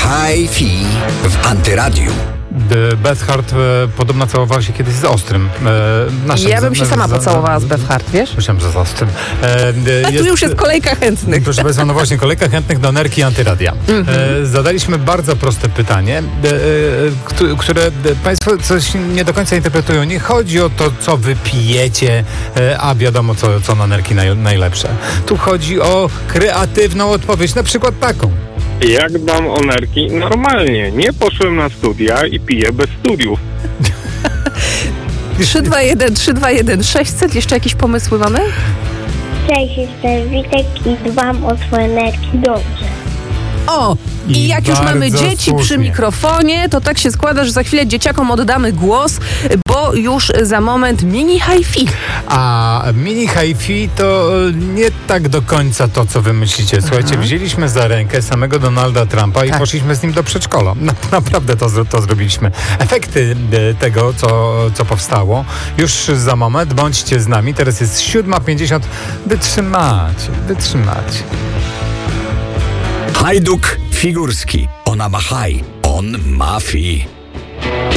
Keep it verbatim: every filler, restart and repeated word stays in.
Hi-Fi w Antyradiu. Beth e, podobno całowała się kiedyś z Ostrym. E, naszym, ja bym się sama z, pocałowała z Beth, wiesz? Myślałem, że z Ostrym. E, A tu już jest kolejka chętnych. Proszę Państwa, no właśnie, kolejka chętnych do Nerki Antyradia. Mm-hmm. E, zadaliśmy bardzo proste pytanie, e, e, które e, Państwo coś nie do końca interpretują. Nie chodzi o to, co wy pijecie, e, a wiadomo, co, co na Nerki naj, najlepsze. Tu chodzi o kreatywną odpowiedź, na przykład taką. Jak dbam o nerki? Normalnie. Nie poszłem na studia i piję bez studiów. trzy dwa jeden, trzy dwa jeden, sześćset. Jeszcze jakieś pomysły mamy? Cześć, jestem Witek i dbam o swoje nerki dobrze. O! I, I jak już mamy dzieci słusznie. przy mikrofonie, to tak się składa, że za chwilę dzieciakom oddamy głos, bo już za moment mini hi-fi. A mini hi-fi to nie tak do końca to, co wy myślicie. Słuchajcie, Aha. wzięliśmy za rękę samego Donalda Trumpa i tak. poszliśmy z nim do przedszkola. Na, naprawdę to, to zrobiliśmy. Efekty tego, co, co powstało, już za moment. Bądźcie z nami. Teraz jest siódma pięćdziesiąt. Wytrzymacie, wytrzymacie. Hajduk Figurski. Ona ma haj, on ma fi.